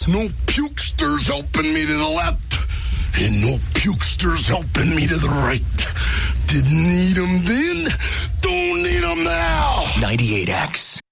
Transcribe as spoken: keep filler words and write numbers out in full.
No pukesters helping me to the left, and no pukesters helping me to the right. Didn't need them then, don't need them now. ninety-eight X.